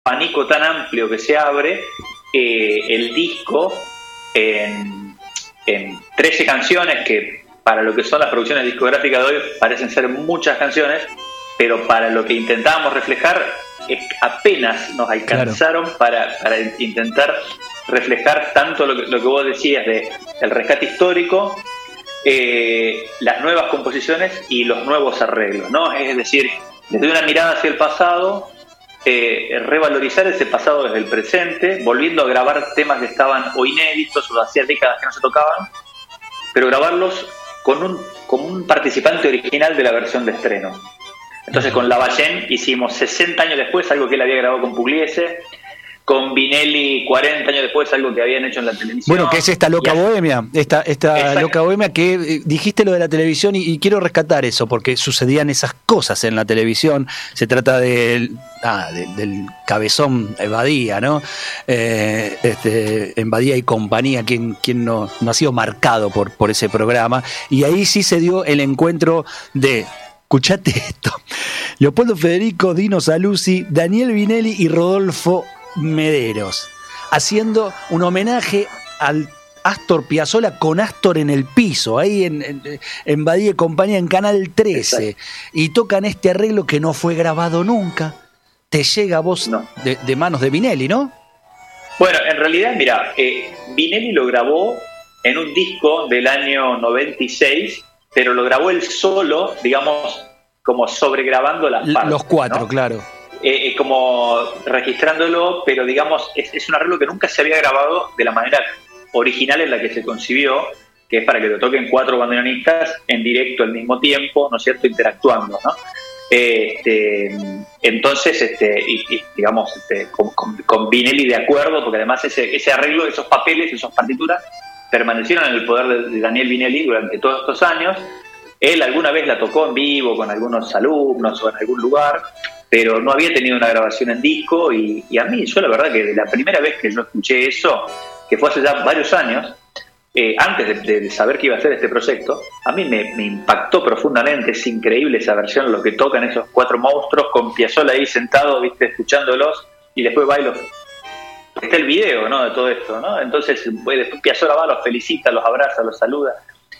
abanico tan amplio que se abre, el disco en 13 canciones, que para lo que son las producciones discográficas de hoy parecen ser muchas canciones, pero para lo que intentábamos reflejar apenas nos alcanzaron, claro, para intentar reflejar tanto lo que vos decías de el rescate histórico, las nuevas composiciones y los nuevos arreglos, ¿no? Es decir, desde una mirada hacia el pasado, revalorizar ese pasado desde el presente, volviendo a grabar temas que estaban o inéditos o hacía décadas que no se tocaban, pero grabarlos con un participante original de la versión de estreno. Entonces con Lavallén hicimos 60 años después algo que él había grabado con Pugliese, con Vinelli 40 años después algo que habían hecho en la televisión. Bueno, que es esta loca bohemia, esta loca bohemia que dijiste lo de la televisión y quiero rescatar eso, porque sucedían esas cosas en la televisión. Se trata del cabezón Badía, ¿no? En Badía y compañía, quien no ha sido marcado por ese programa, y ahí sí se dio el encuentro de... Escuchate esto: Leopoldo Federico, Dino Saluzzi, Daniel Vinelli y Rodolfo Mederos, haciendo un homenaje al Astor Piazzolla con Astor en el piso, ahí en Badía y compañía, en Canal 13. Exacto. Y tocan este arreglo que no fue grabado nunca. Te llega a vos de manos de Vinelli, ¿no? Bueno, en realidad, mira, Vinelli lo grabó en un disco del año 96, pero lo grabó él solo, digamos, como sobregrabando las partes. Los cuatro, ¿no? Claro. Como registrándolo, pero digamos, es un arreglo que nunca se había grabado de la manera original en la que se concibió, que es para que lo toquen 4 bandoneonistas en directo al mismo tiempo, ¿no es cierto?, interactuando, ¿no? Entonces, digamos, con Vinelli de acuerdo, porque además ese arreglo, esos papeles, esas partituras, permanecieron en el poder de Daniel Vinelli durante todos estos años. Él alguna vez la tocó en vivo con algunos alumnos o en algún lugar, pero no había tenido una grabación en disco, y a mí, yo la verdad que la primera vez que yo escuché eso, que fue hace ya varios años, antes de saber que iba a ser este proyecto, a mí me impactó profundamente. Es increíble esa versión, lo que tocan esos 4 monstruos con Piazzolla ahí sentado, viste, escuchándolos, y después va y está el video, ¿no?, de todo esto, ¿no? Entonces después Piazzolla va, los felicita, los abraza, los saluda,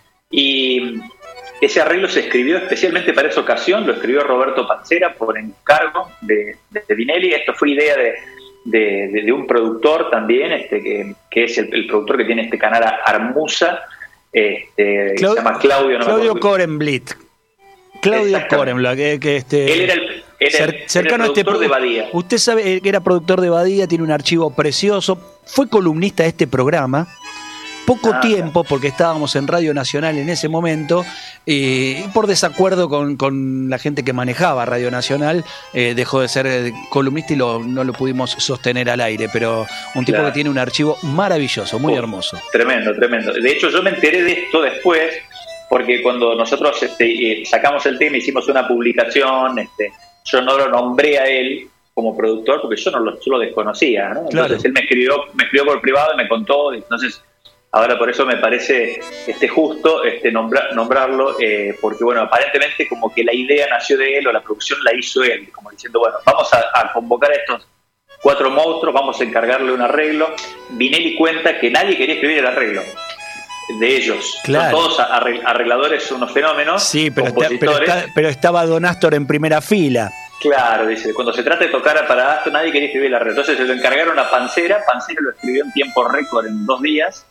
y ese arreglo se escribió especialmente para esa ocasión. Lo escribió Roberto Pancera por encargo de Vinelli. Esto fue idea de un productor también, que es el productor que tiene este canal Armusa, se llama Claudio Korenblit. Claudio Korenblit, él era cercano el productor de Badía. Usted sabe que era productor de Badía, tiene un archivo precioso, fue columnista de este programa. Poco tiempo, porque estábamos en Radio Nacional en ese momento, y por desacuerdo con la gente que manejaba Radio Nacional, dejó de ser columnista y no lo pudimos sostener al aire, pero un tipo que tiene un archivo maravilloso, muy hermoso. Tremendo, tremendo. De hecho, yo me enteré de esto después, porque cuando nosotros sacamos el tema, hicimos una publicación, yo no lo nombré a él como productor, porque yo lo desconocía, ¿no? Entonces él me escribió por privado y me contó. Entonces ahora por eso me parece justo nombrarlo, porque bueno, aparentemente como que la idea nació de él, o la producción la hizo él, como diciendo, bueno, vamos a convocar a estos 4 monstruos, vamos a encargarle un arreglo. Vinelli cuenta que nadie quería escribir el arreglo de ellos. Claro. Son todos arregladores, unos fenómenos, sí, compositores. Pero estaba Don Astor en primera fila. Claro, dice, cuando se trata de tocar para Astor, nadie quería escribir el arreglo. Entonces se lo encargaron a Pancera lo escribió en tiempo récord, en 2 días.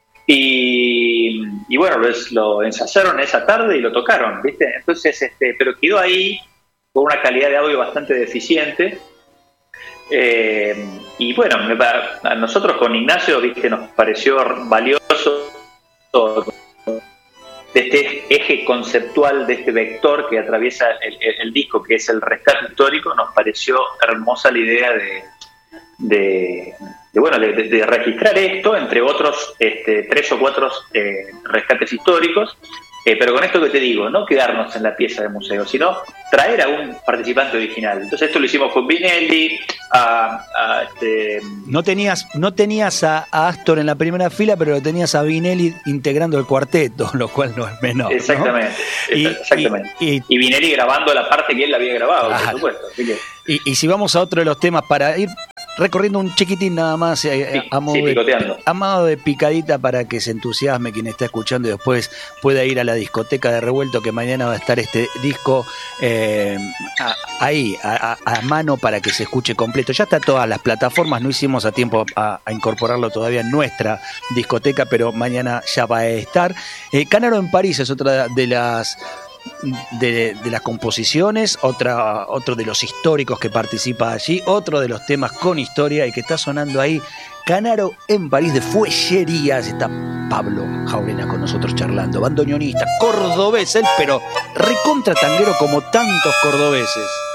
Y bueno, lo ensayaron esa tarde y lo tocaron, ¿viste? Entonces, pero quedó ahí con una calidad de audio bastante deficiente. Y bueno, a nosotros con Ignacio, ¿viste?, nos pareció valioso de este eje conceptual, de este vector que atraviesa el disco, que es el rescate histórico. Nos pareció hermosa la idea de registrar esto, entre otros 3 o 4 rescates históricos, Pero con esto que te digo, no quedarnos en la pieza de museo, sino traer a un participante original. Entonces esto lo hicimos con Vinelli. No tenías a Astor en la primera fila, pero lo tenías a Vinelli integrando el cuarteto, lo cual no es menor. Exactamente, ¿no? Exactamente. Y Vinelli grabando la parte que él había grabado, claro, por supuesto. Así que... y si vamos a otro de los temas, para ir recorriendo un chiquitín nada más, a modo de picadita, para que se entusiasme quien está escuchando y después pueda ir a la discoteca de Revuelto, que mañana va a estar este disco ahí, a mano, para que se escuche completo. Ya está todas las plataformas, no hicimos a tiempo a incorporarlo todavía en nuestra discoteca, pero mañana ya va a estar. Canaro en París es otra de las composiciones, otro de los históricos que participa allí, otro de los temas con historia y que está sonando ahí. Canaro en París, de Fuellerías. Está Pablo Jaurena con nosotros charlando, bandoneonista, cordobés él, pero recontra tanguero como tantos cordobeses.